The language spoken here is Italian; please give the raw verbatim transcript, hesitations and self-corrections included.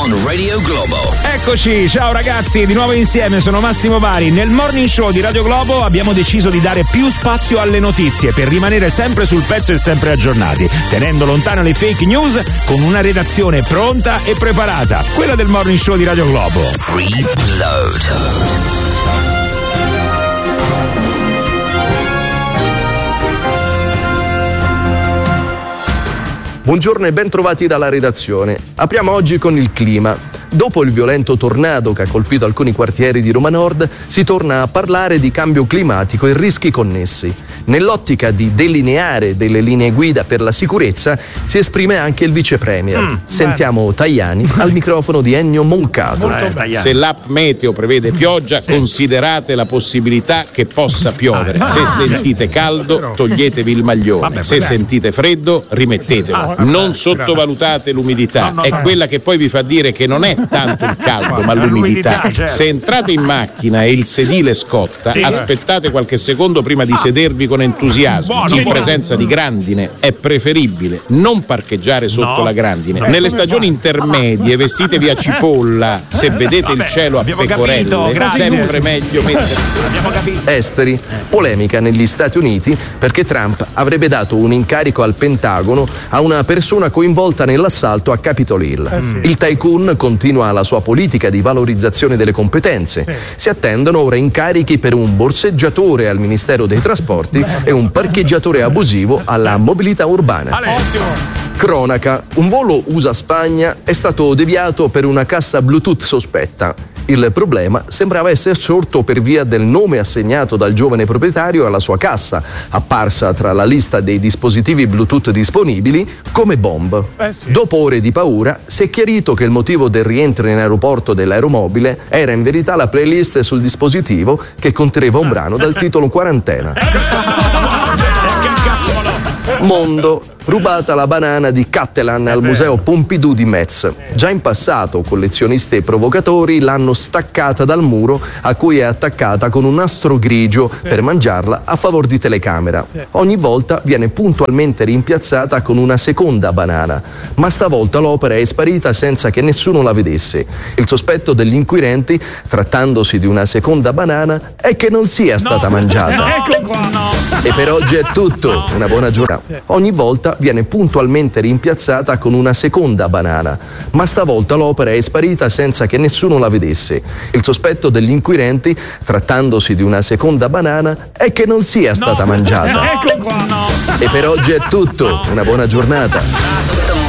on Radio Globo. Eccoci, ciao ragazzi, di nuovo insieme, sono Massimo Vari. Nel Morning Show di Radio Globo abbiamo deciso di dare più spazio alle notizie per rimanere sempre sul pezzo e sempre aggiornati, tenendo lontane le fake news con una redazione pronta e preparata, quella del Morning Show di Radio Globo. Free Load. Buongiorno e ben trovati dalla redazione. Apriamo oggi con il clima. Dopo il violento tornado che ha colpito alcuni quartieri di Roma Nord, si torna a parlare di cambio climatico e rischi connessi. Nell'ottica di delineare delle linee guida per la sicurezza, si esprime anche il vice premier. Mm, Sentiamo beh. Tajani al microfono di Ennio Moncato. Eh, Se l'app meteo prevede pioggia, sì. considerate la possibilità che possa piovere. Ah, Se sentite caldo, toglietevi il maglione. Vabbè, Se sentite freddo, rimettetelo. Ah, non sottovalutate l'umidità, no, no, è no. quella che poi vi fa dire che non è tanto il caldo ma l'umidità. Certo. Se entrate in macchina e il sedile scotta, sì. aspettate qualche secondo prima di sedervi con entusiasmo. Buono, in buono. presenza di grandine è preferibile non parcheggiare sotto no. la grandine. No. Nelle stagioni intermedie vestitevi a cipolla. Se vedete Vabbè, il cielo a pecorelle, capito, sempre meglio mettere. Esteri, polemica negli Stati Uniti perché Trump avrebbe dato un incarico al Pentagono a una persona coinvolta nell'assalto a Capitol Hill. Eh sì. Il tycoon continua la sua politica di valorizzazione delle competenze. Sì. Si attendono ora incarichi per un borseggiatore al Ministero dei Trasporti Beh. e un parcheggiatore abusivo alla mobilità urbana. Ottimo. Cronaca, un volo U S A-Spagna è stato deviato per una cassa Bluetooth sospetta. Il problema sembrava essere sorto per via del nome assegnato dal giovane proprietario alla sua cassa, apparsa tra la lista dei dispositivi Bluetooth disponibili come bomb. Eh sì. Dopo ore di paura si è chiarito che il motivo del rientro in aeroporto dell'aeromobile era in verità la playlist sul dispositivo che conteneva un brano dal titolo Quarantena. Mondo. Rubata la banana di Cattelan al museo Pompidou di Metz. Già in passato collezionisti e provocatori l'hanno staccata dal muro a cui è attaccata con un nastro grigio per mangiarla a favor di telecamera. Ogni volta viene puntualmente rimpiazzata con una seconda banana, ma stavolta l'opera è sparita senza che nessuno la vedesse. Il sospetto degli inquirenti, trattandosi di una seconda banana, è che non sia stata no, mangiata. No, ecco qua, no. E per oggi è tutto. Una buona giornata. Ogni volta viene puntualmente rimpiazzata con una seconda banana, ma stavolta l'opera è sparita senza che nessuno la vedesse. Il sospetto degli inquirenti, trattandosi di una seconda banana, è che non sia stata no, mangiata. Ecco qua, no. E per oggi è tutto. Una buona giornata.